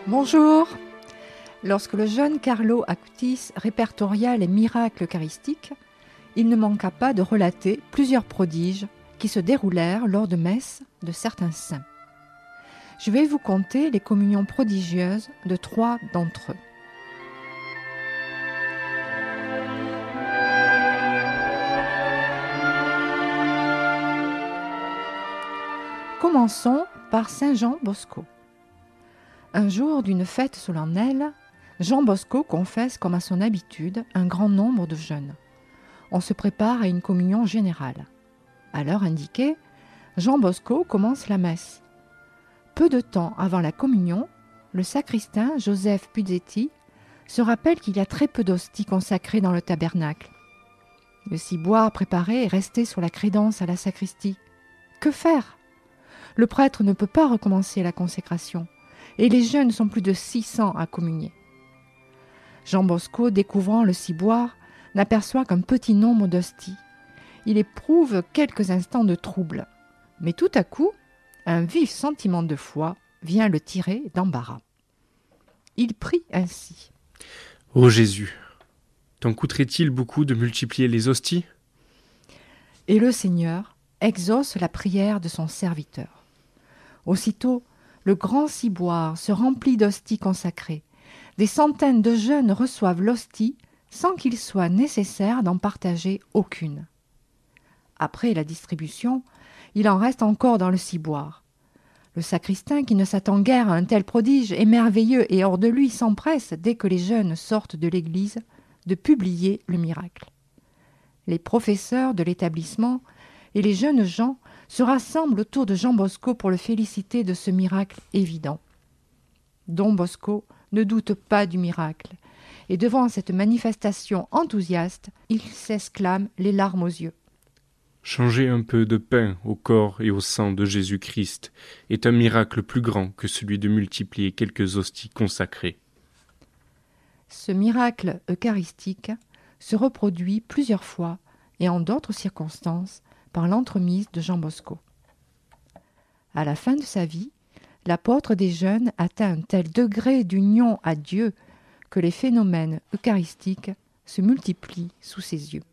Bonjour. Lorsque le jeune Carlo Acutis répertoria les miracles eucharistiques, il ne manqua pas de relater plusieurs prodiges qui se déroulèrent lors de messes de certains saints. Je vais vous conter les communions prodigieuses de 3 d'entre eux. Commençons par Saint Jean Bosco. Un jour d'une fête solennelle, Jean Bosco confesse comme à son habitude un grand nombre de jeunes. On se prépare à une communion générale. À l'heure indiquée, Jean Bosco commence la messe. Peu de temps avant la communion, le sacristain Joseph Puzzetti se rappelle qu'il y a très peu d'hosties consacrées dans le tabernacle. Le ciboire préparé est resté sur la crédence à la sacristie. Que faire ? Le prêtre ne peut pas recommencer la consécration, et les jeunes sont plus de 600 à communier. Jean Bosco, découvrant le ciboire, n'aperçoit qu'un petit nombre d'hosties. Il éprouve quelques instants de trouble, mais tout à coup, un vif sentiment de foi vient le tirer d'embarras. Il prie ainsi. « Ô Jésus, t'en coûterait-il beaucoup de multiplier les hosties ?» Et le Seigneur exauce la prière de son serviteur. Aussitôt, le grand ciboire se remplit d'hosties consacrées. Des centaines de jeunes reçoivent l'hostie sans qu'il soit nécessaire d'en partager aucune. Après la distribution, il en reste encore dans le ciboire. Le sacristain, qui ne s'attend guère à un tel prodige, émerveilleux et hors de lui, s'empresse, dès que les jeunes sortent de l'église, de publier le miracle. Les professeurs de l'établissement et les jeunes gens se rassemblent autour de Jean Bosco pour le féliciter de ce miracle évident. Don Bosco ne doute pas du miracle, et devant cette manifestation enthousiaste, il s'exclame les larmes aux yeux. Changer un peu de pain au corps et au sang de Jésus-Christ est un miracle plus grand que celui de multiplier quelques hosties consacrées. Ce miracle eucharistique se reproduit plusieurs fois et en d'autres circonstances par l'entremise de Jean Bosco. À la fin de sa vie, l'apôtre des jeunes atteint un tel degré d'union à Dieu que les phénomènes eucharistiques se multiplient sous ses yeux.